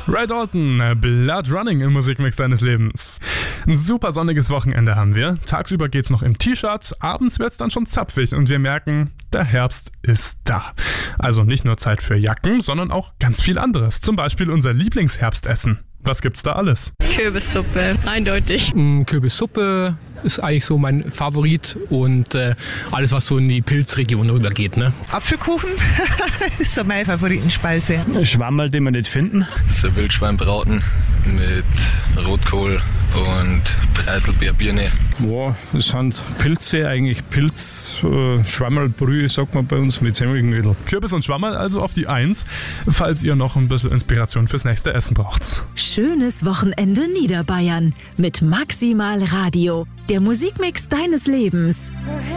Ray Dalton, Blood Running im Musikmix deines Lebens. Ein super sonniges Wochenende haben wir. Tagsüber geht's noch im T-Shirt, abends wird's dann schon zapfig und wir merken, der Herbst ist da. Also nicht nur Zeit für Jacken, sondern auch ganz viel anderes. Zum Beispiel unser Lieblingsherbstessen. Was gibt's da alles? Kürbissuppe, eindeutig. Kürbissuppe ist eigentlich so mein Favorit und alles, was so in die Pilzregion rübergeht. Ne? Apfelkuchen ist so meine Favoritenspeise. Schwammerl, den wir nicht finden. So Wildschweinbraten mit Rotkohl und Preiselbeerbirne. Boah, das sind Pilze, eigentlich Schwammerlbrühe, sagt man bei uns, mit Semmelknödel. Kürbis und Schwammerl also auf die 1, falls ihr noch ein bisschen Inspiration fürs nächste Essen braucht. Schönes Wochenende Niederbayern mit Maximal Radio, der Musikmix deines Lebens.